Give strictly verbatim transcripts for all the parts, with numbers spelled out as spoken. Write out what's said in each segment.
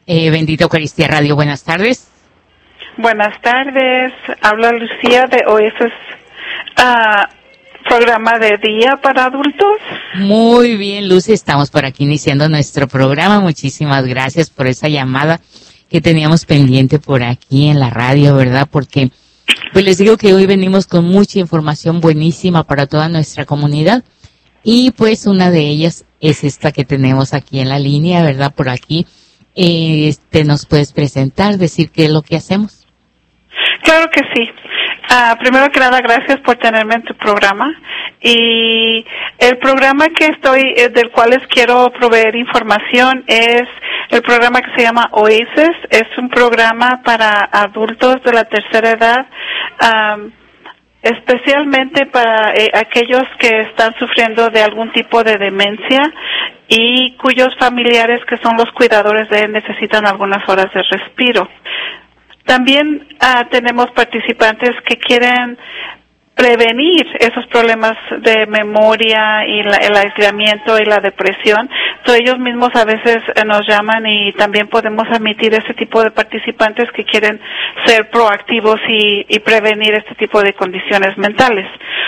Eh, Bendita Eucaristía Radio, buenas tardes. Buenas tardes, habla Lucía de Oasis, uh, programa de día para adultos. Muy bien, Lucy, estamos por aquí iniciando nuestro programa. Muchísimas gracias por esa llamada que teníamos pendiente por aquí en la radio, ¿verdad? Porque pues les digo que hoy venimos con mucha información buenísima para toda nuestra comunidad y pues una de ellas es esta que tenemos aquí en la línea, ¿verdad? Por aquí, eh, este, ¿nos puedes presentar, decir qué es lo que hacemos? Claro que sí. Uh, primero que nada, gracias por tenerme en tu programa. Y el programa que estoy, eh, del cual les quiero proveer información es el programa que se llama Oasis. Es un programa para adultos de la tercera edad, um, especialmente para eh, aquellos que están sufriendo de algún tipo de demencia y cuyos familiares, que son los cuidadores de él, necesitan algunas horas de respiro. También uh, tenemos participantes que quieren prevenir esos problemas de memoria y la, el aislamiento y la depresión. Entonces ellos mismos a veces eh, nos llaman y también podemos admitir ese tipo de participantes que quieren ser proactivos y, y prevenir este tipo de condiciones mentales.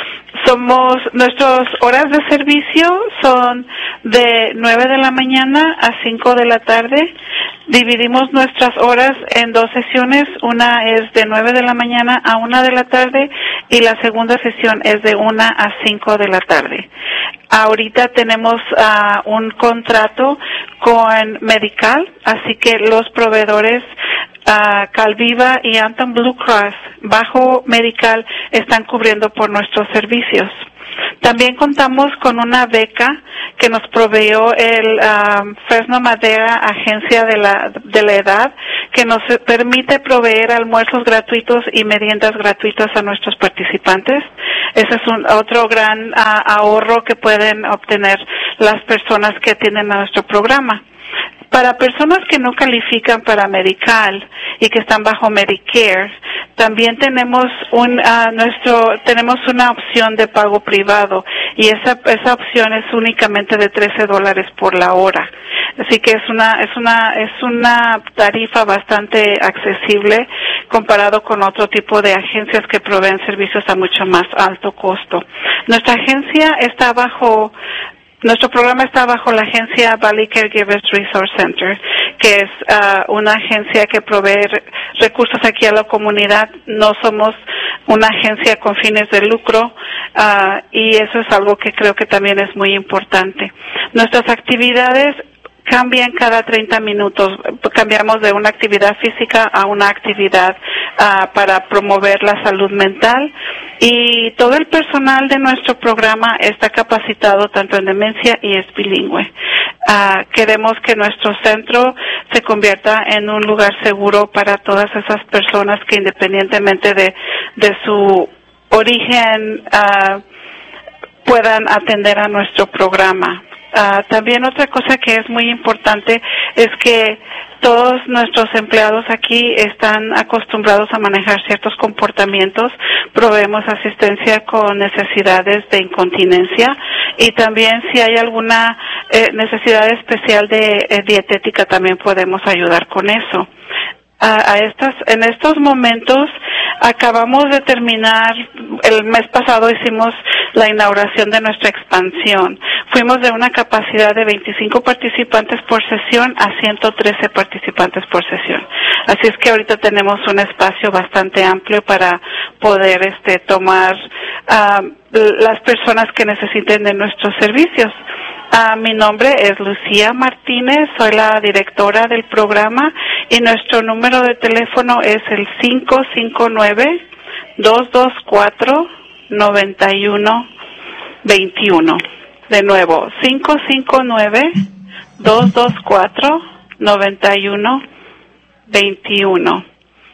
Somos, nuestras horas de servicio son de nueve de la mañana a cinco de la tarde. Dividimos nuestras horas en dos sesiones. Una es de nueve de la mañana a una de la tarde y la segunda sesión es de una a cinco de la tarde. Ahorita tenemos uh, un contrato con Medical, así que los proveedores Uh, Calviva y Anthem Blue Cross bajo Medical están cubriendo por nuestros servicios. También contamos con una beca que nos proveyó el um, Fresno Madera, Agencia de la, de la Edad, que nos permite proveer almuerzos gratuitos y meriendas gratuitas a nuestros participantes. Ese es un otro gran uh, ahorro que pueden obtener las personas que atienden a nuestro programa. Para personas que no califican para Medical y que están bajo Medicare, también tenemos un uh, nuestro tenemos una opción de pago privado y esa esa opción es únicamente de trece dólares por la hora. Así que es una es una es una tarifa bastante accesible comparado con otro tipo de agencias que proveen servicios a mucho más alto costo. Nuestra agencia está bajo Nuestro programa está bajo la agencia Valley Caregivers Resource Center, que es uh, una agencia que provee re- recursos aquí a la comunidad. No somos una agencia con fines de lucro uh, y eso es algo que creo que también es muy importante. Nuestras actividades cambian cada treinta minutos. Cambiamos de una actividad física a una actividad uh, para promover la salud mental. Y todo el personal de nuestro programa está capacitado tanto en demencia y es bilingüe. Uh, queremos que nuestro centro se convierta en un lugar seguro para todas esas personas que independientemente de, de su origen uh, puedan atender a nuestro programa. Uh, también otra cosa que es muy importante es que todos nuestros empleados aquí están acostumbrados a manejar ciertos comportamientos. Proveemos asistencia con necesidades de incontinencia y también si hay alguna eh, necesidad especial de eh, dietética también podemos ayudar con eso. A, a estas, en estos momentos acabamos de terminar, el mes pasado hicimos la inauguración de nuestra expansión. Fuimos de una capacidad de veinticinco participantes por sesión a ciento trece participantes por sesión. Así es que ahorita tenemos un espacio bastante amplio para poder este tomar uh, las personas que necesiten de nuestros servicios. Uh, mi nombre es Lucía Martínez, soy la directora del programa y nuestro número de teléfono es el cinco cinco nueve, dos dos cuatro, nueve uno dos uno. De nuevo, cinco cinco nueve, dos dos cuatro, nueve uno dos uno.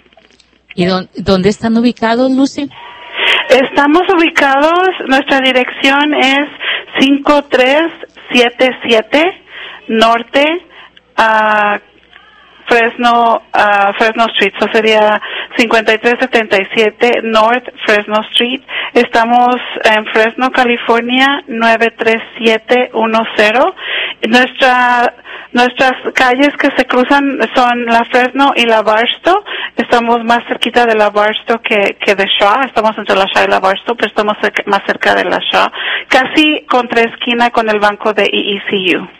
¿Y dónde, dónde están ubicados, Lucy? Estamos ubicados, nuestra dirección es cinco tres siete siete Norte uh, Fresno uh, Fresno Street, eso sería cincuenta y tres setenta y siete North Fresno Street. Estamos en Fresno, California nueve tres siete uno cero Nuestra, nuestras calles que se cruzan son la Fresno y la Barstow. Estamos más cerquita de la Barstow que, que de Shaw. Estamos entre la Shaw y la Barstow, pero estamos cerca, más cerca de la Shaw. Casi contra esquina con el banco de E E C U.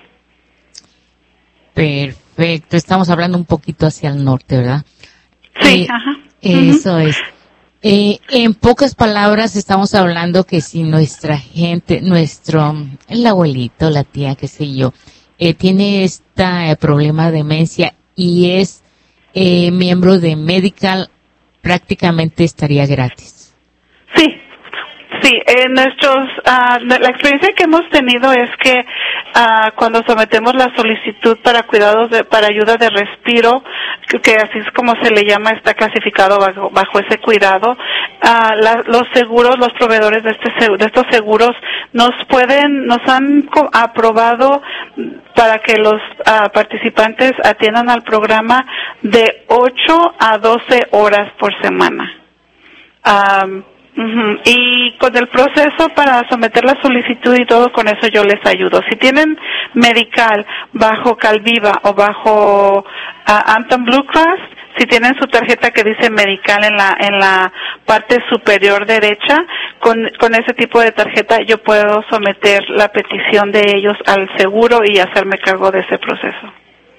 Perfecto. Estamos hablando un poquito hacia el norte, ¿verdad? Sí, eh, ajá. Eso Uh-huh. es. Eh, en pocas palabras estamos hablando que si nuestra gente, nuestro, el abuelito, la tía, qué sé yo, eh, tiene este eh, problema de demencia y es eh, miembro de Medical, prácticamente estaría gratis. Sí, sí. Eh, nuestros, uh, la experiencia que hemos tenido es que uh, cuando sometemos la solicitud para cuidados de, para ayuda de respiro, que, que así es como se le llama, está clasificado bajo, bajo ese cuidado, uh, la, los seguros, los proveedores de este de estos seguros nos pueden, nos han co- aprobado para que los uh, participantes atiendan al programa de ocho a doce horas por semana. Um, Uh-huh. Y con el proceso para someter la solicitud y todo, con eso yo les ayudo. Si tienen medical bajo Calviva o bajo uh, Anthem Blue Cross, si tienen su tarjeta que dice medical en la en la parte superior derecha, con con ese tipo de tarjeta yo puedo someter la petición de ellos al seguro y hacerme cargo de ese proceso.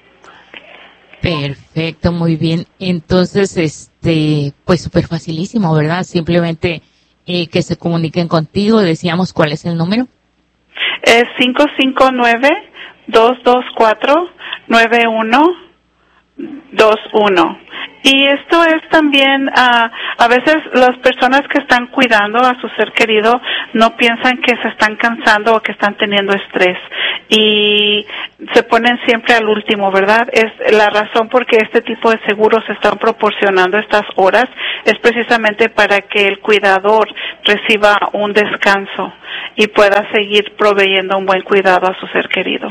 Perfecto, muy bien. Entonces, este, pues súper facilísimo, ¿verdad? Simplemente eh, que se comuniquen contigo. Decíamos, ¿cuál es el número? Es cinco cinco nueve, dos dos cuatro, nueve uno dos uno. Y esto es también, uh, a veces las personas que están cuidando a su ser querido no piensan que se están cansando o que están teniendo estrés y se ponen siempre al último, ¿verdad? Es la razón por qué este tipo de seguros se están proporcionando estas horas es precisamente para que el cuidador reciba un descanso y pueda seguir proveyendo un buen cuidado a su ser querido.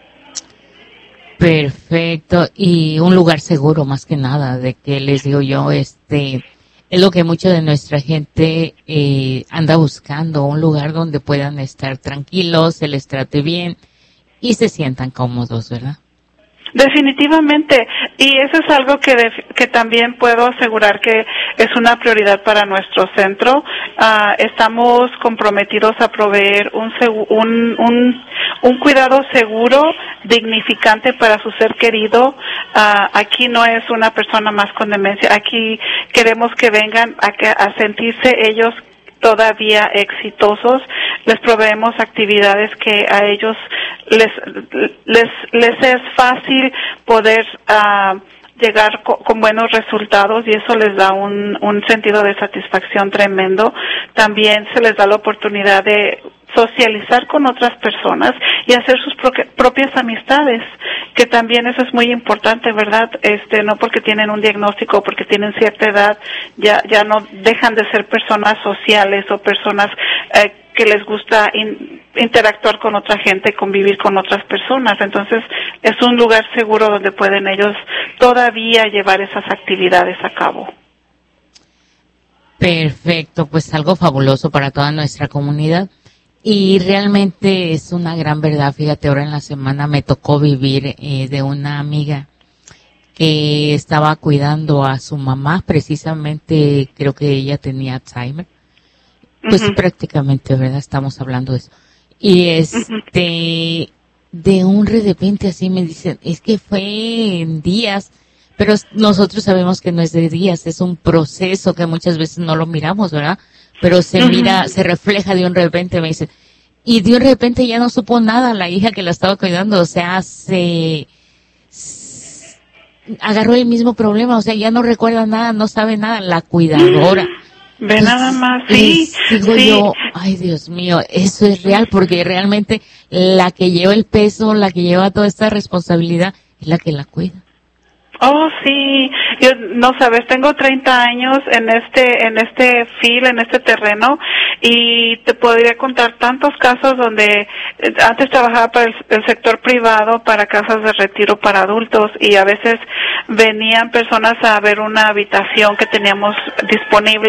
Perfecto, y un lugar seguro más que nada, de que les digo yo, este, es lo que mucha de nuestra gente eh, anda buscando, un lugar donde puedan estar tranquilos, se les trate bien y se sientan cómodos, ¿verdad? Definitivamente, y eso es algo que de, que también puedo asegurar que es una prioridad para nuestro centro. Uh, estamos comprometidos a proveer un, un un un cuidado seguro, dignificante para su ser querido. Uh, aquí no es una persona más con demencia. Aquí queremos que vengan a, que, a sentirse ellos todavía exitosos. Les proveemos actividades que a ellos les les les es fácil poder uh, llegar co- con buenos resultados y eso les da un un sentido de satisfacción tremendo. También se les da la oportunidad de socializar con otras personas y hacer sus pro- propias amistades, que también eso es muy importante, ¿verdad? Este, no porque tienen un diagnóstico, porque tienen cierta edad, ya ya no dejan de ser personas sociales o personas eh, que les gusta in, interactuar con otra gente, convivir con otras personas. Entonces, es un lugar seguro donde pueden ellos todavía llevar esas actividades a cabo. Perfecto, pues algo fabuloso para toda nuestra comunidad. Y realmente es una gran verdad. Fíjate, ahora en la semana me tocó vivir eh, de una amiga que estaba cuidando a su mamá, precisamente creo que ella tenía Alzheimer. Pues uh-huh. prácticamente, ¿verdad? Estamos hablando de eso. Y este, uh-huh. de un de repente así me dicen, es que fue en días, pero nosotros sabemos que no es de días, es un proceso que muchas veces no lo miramos, ¿verdad? Pero se uh-huh. mira, se refleja de un de repente, me dicen, y de un de repente ya no supo nada la hija que la estaba cuidando, o sea, se, se agarró el mismo problema, o sea, ya no recuerda nada, no sabe nada, la cuidadora. Ve nada más, sí. Digo sí. yo, ay Dios mío, eso es real, porque realmente la que lleva el peso, la que lleva toda esta responsabilidad, es la que la cuida. Oh, sí, yo no sabes, tengo treinta años en este en este field, en este terreno y te podría contar tantos casos donde antes trabajaba para el, el sector privado, para casas de retiro para adultos y a veces venían personas a ver una habitación que teníamos disponible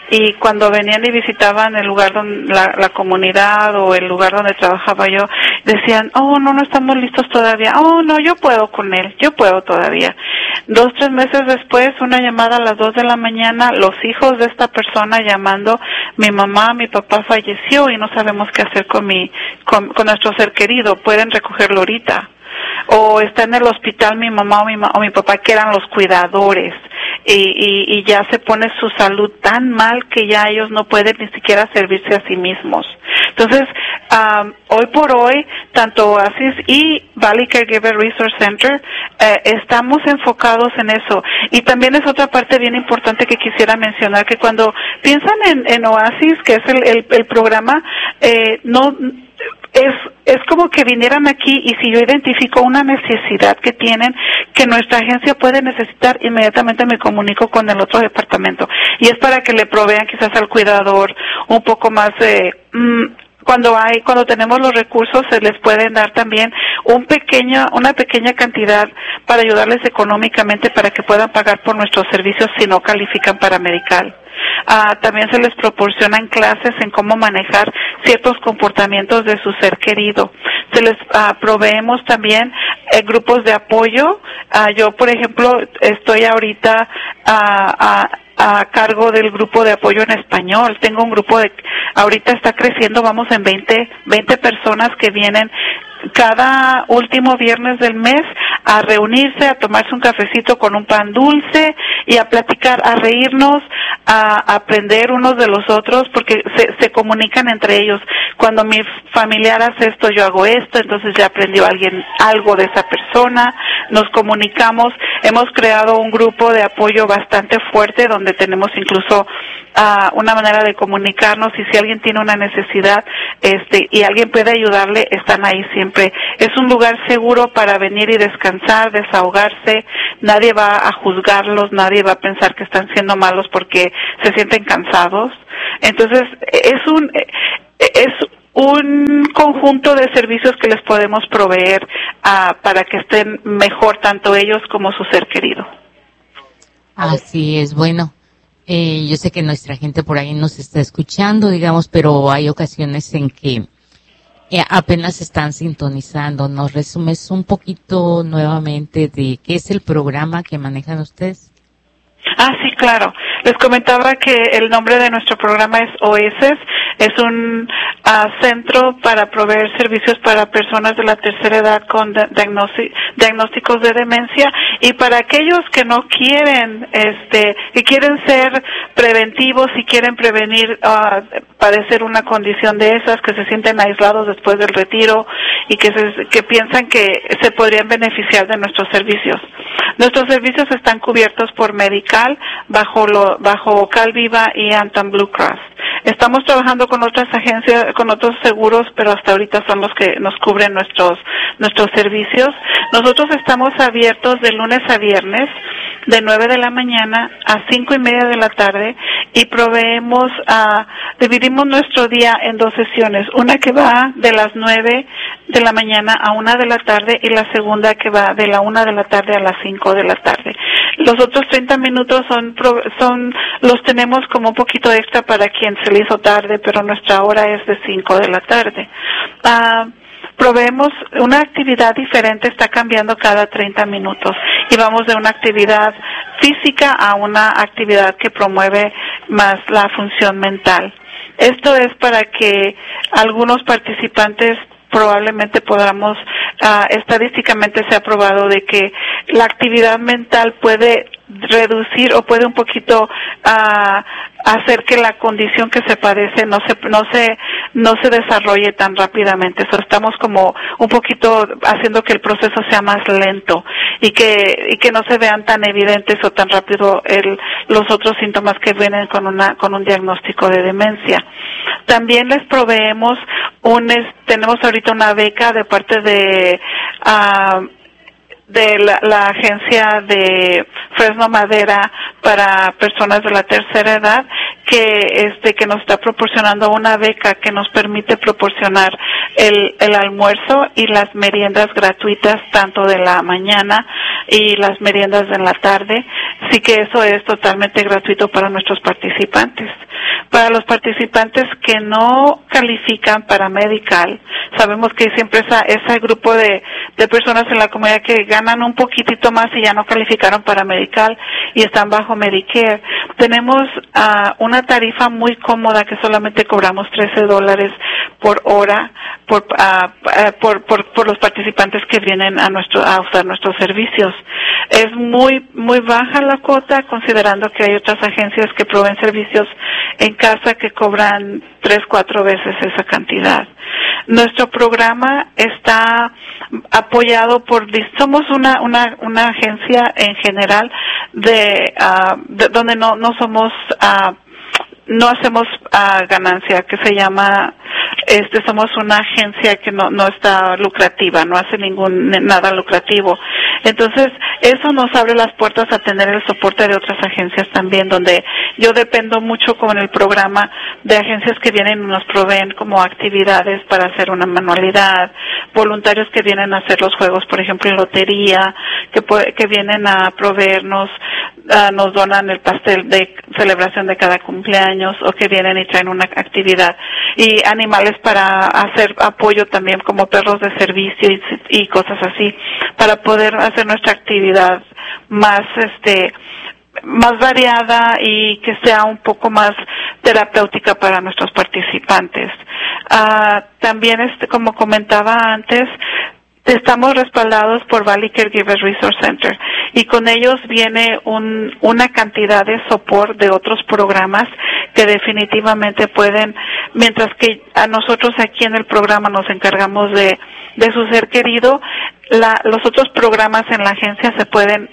y cuando venían y visitaban el lugar donde la, la comunidad o el lugar donde trabajaba yo, decían, oh, no, no estamos listos todavía, oh, no, yo puedo con él, yo puedo todavía. Dos, tres meses después, una llamada a las dos de la mañana, los hijos de esta persona llamando, mi mamá, mi papá falleció y no sabemos qué hacer con mi, con, con nuestro ser querido, pueden recogerlo ahorita. O está en el hospital mi mamá o mi, ma- o mi papá, que eran los cuidadores, y, y, y ya se pone su salud tan mal que ya ellos no pueden ni siquiera servirse a sí mismos. Entonces, um, hoy por hoy, tanto Oasis y Valley Caregiver Resource Center eh, estamos enfocados en eso. Y también es otra parte bien importante que quisiera mencionar, que cuando piensan en, en Oasis, que es el, el, el programa, eh, no... Es, es como que vinieran aquí y si yo identifico una necesidad que tienen, que nuestra agencia puede necesitar, inmediatamente me comunico con el otro departamento. Y es para que le provean quizás al cuidador un poco más de... Mmm, cuando hay, cuando tenemos los recursos, se les pueden dar también un pequeño, una pequeña cantidad para ayudarles económicamente para que puedan pagar por nuestros servicios si no califican para medical. Ah, también se les proporcionan clases en cómo manejar ciertos comportamientos de su ser querido. Se les ah, proveemos también eh, grupos de apoyo. Ah, yo, por ejemplo, estoy ahorita ah, ah, a cargo del grupo de apoyo en español. Tengo un grupo de, ahorita está creciendo, vamos en veinte, veinte personas que vienen cada último viernes del mes a reunirse, a tomarse un cafecito con un pan dulce y a platicar, a reírnos, a aprender unos de los otros, porque se, se comunican entre ellos. Cuando mi familiar hace esto, yo hago esto, entonces ya aprendió alguien algo de esa persona, nos comunicamos, hemos creado un grupo de apoyo bastante fuerte donde tenemos incluso uh, una manera de comunicarnos y si alguien tiene una necesidad este y alguien puede ayudarle, están ahí siempre. Es un lugar seguro para venir y descansar, desahogarse, nadie va a juzgarlos, nadie va a pensar que están siendo malos porque se sienten cansados. Entonces, es un es un conjunto de servicios que les podemos proveer uh, para que estén mejor tanto ellos como su ser querido. Así es, bueno, eh, yo sé que nuestra gente por ahí nos está escuchando, digamos, pero hay ocasiones en que eh, apenas están sintonizando. ¿Nos resumes un poquito nuevamente de qué es el programa que manejan ustedes? Ah, sí, claro. Les comentaba que el nombre de nuestro programa es O E S E S. Es un uh, centro para proveer servicios para personas de la tercera edad con diagnósticos de demencia y para aquellos que no quieren, este, que quieren ser preventivos y quieren prevenir uh, padecer una condición de esas, que se sienten aislados después del retiro y que, se, que piensan que se podrían beneficiar de nuestros servicios. Nuestros servicios están cubiertos por Medical, bajo lo, bajo Calviva y Anthem Blue Cross. Estamos trabajando con otras agencias, con otros seguros, pero hasta ahorita son los que nos cubren nuestros nuestros servicios. Nosotros estamos abiertos de lunes a viernes, de nueve de la mañana a cinco y media de la tarde, y proveemos, a, dividimos nuestro día en dos sesiones, una que va de las nueve de la mañana a una de la tarde y la segunda que va de la una de la tarde a las cinco de la tarde. Los otros treinta minutos son, son los tenemos como un poquito extra para quien se le hizo tarde, pero nuestra hora es de cinco de la tarde. Uh, proveemos una actividad diferente, está cambiando cada treinta minutos y vamos de una actividad física a una actividad que promueve más la función mental. Esto es para que algunos participantes probablemente podamos, uh, estadísticamente se ha probado de que la actividad mental puede reducir o puede un poquito uh, hacer que la condición que se padece no se no se no se desarrolle tan rápidamente. So, estamos como un poquito haciendo que el proceso sea más lento y que y que no se vean tan evidentes o tan rápido el los otros síntomas que vienen con una con un diagnóstico de demencia. También les proveemos un tenemos ahorita una beca de parte de uh, de la, la agencia de Fresno Madera para personas de la tercera edad, que este que nos está proporcionando una beca que nos permite proporcionar el, el almuerzo y las meriendas gratuitas tanto de la mañana y las meriendas de la tarde. Así que eso es totalmente gratuito para nuestros participantes. para los participantes que no califican para Medical. Sabemos que siempre esa, ese grupo de, de personas en la comunidad que ganan un poquitito más y ya no calificaron para Medical y están bajo Medicare. Tenemos uh, una tarifa muy cómoda que solamente cobramos trece dólares por hora por, uh, uh, por, por, por los participantes que vienen a nuestro, a usar nuestros servicios. Es muy, muy baja la cuota, considerando que hay otras agencias que proveen servicios en casa que cobran tres, cuatro veces esa cantidad. Nuestro programa está apoyado por, somos una, una, una agencia en general de, uh, de donde no, no somos, uh, no hacemos uh, ganancia, que se llama, este, somos una agencia que no, no está lucrativa, no hace ningún, nada lucrativo. Entonces, eso nos abre las puertas a tener el soporte de otras agencias también, donde yo dependo mucho con el programa de agencias que vienen y nos proveen como actividades para hacer una manualidad, voluntarios que vienen a hacer los juegos, por ejemplo, en lotería, que, que vienen a proveernos, uh, nos donan el pastel de celebración de cada cumpleaños, o que vienen y traen una actividad, y animales para hacer apoyo también, como perros de servicio y, y cosas así, para poder hacer nuestra actividad más, este, más variada y que sea un poco más terapéutica para nuestros participantes. Uh, también, este, como comentaba antes, estamos respaldados por Valley Caregivers Resource Center, y con ellos viene un, una cantidad de soporte de otros programas que definitivamente pueden, mientras que a nosotros aquí en el programa nos encargamos de, de su ser querido, la, los otros programas en la agencia se pueden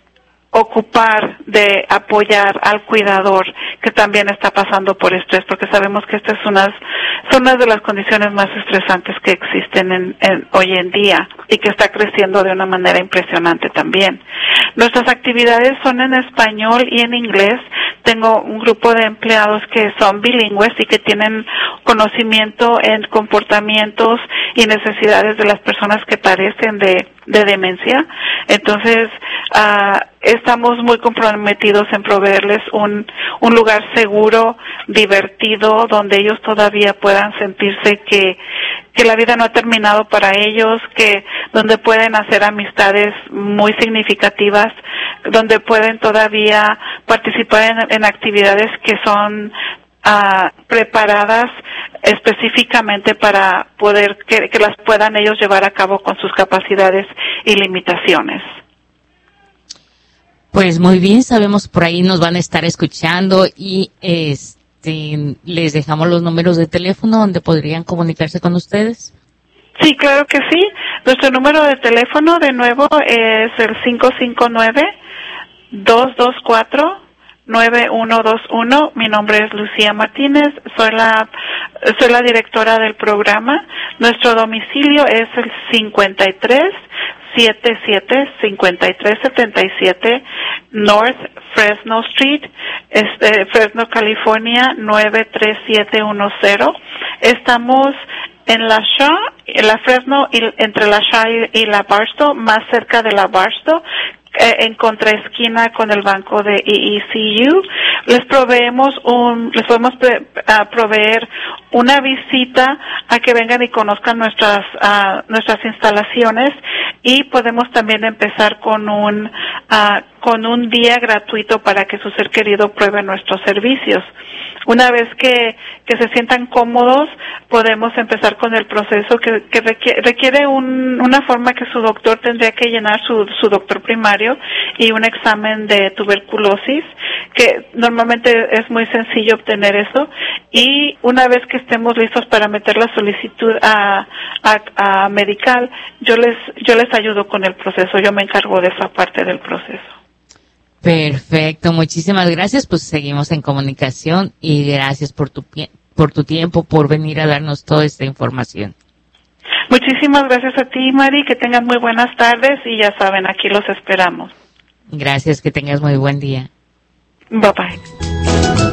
ocupar de apoyar al cuidador que también está pasando por estrés, porque sabemos que estas son unas, son unas de las condiciones más estresantes que existen en, en, hoy en día, y que está creciendo de una manera impresionante también. Nuestras actividades son en español y en inglés. Tengo un grupo de empleados que son bilingües y que tienen conocimiento en comportamientos y necesidades de las personas que padecen de, de demencia. Entonces, uh, estamos muy comprometidos en proveerles un, un lugar seguro, divertido, donde ellos todavía puedan sentirse que, que la vida no ha terminado para ellos, que donde pueden hacer amistades muy significativas, donde pueden todavía participar en, en actividades que son uh, preparadas específicamente para poder que, que las puedan ellos llevar a cabo con sus capacidades y limitaciones. Pues muy bien, sabemos por ahí nos van a estar escuchando, y este les dejamos los números de teléfono donde podrían comunicarse con ustedes. Sí, claro que sí. Nuestro número de teléfono de nuevo es el cinco cinco nueve, dos dos cuatro, nueve uno dos uno. Mi nombre es Lucía Martínez, soy la soy la directora del programa. Nuestro domicilio es el cincuenta y tres setenta y siete, cincuenta y tres setenta y siete North Fresno Street, este, Fresno, California nueve tres siete uno cero. Estamos en la Shaw, en la Fresno, y, entre la Shaw y, y la Barstow, más cerca de la Barstow, eh, en contraesquina con el banco de E E C U. Les proveemos un, les podemos pre, uh, proveer una visita a que vengan y conozcan nuestras, uh, nuestras instalaciones, y podemos también empezar con un, uh, con un día gratuito para que su ser querido pruebe nuestros servicios. Una vez que, que se sientan cómodos, podemos empezar con el proceso que, que requiere, requiere un, una forma que su doctor tendría que llenar, su, su doctor primario, y un examen de tuberculosis, que normalmente es muy sencillo obtener eso. Y una vez que estemos listos para meter la solicitud a, a, a Medical, yo les, yo les ayudo con el proceso, yo me encargo de esa parte del proceso. Perfecto, muchísimas gracias, pues seguimos en comunicación, y gracias por tu por tu tiempo, por venir a darnos toda esta información. Muchísimas gracias a ti, Mari, que tengan muy buenas tardes, y ya saben, aquí los esperamos. Gracias, que tengas muy buen día. Bye bye.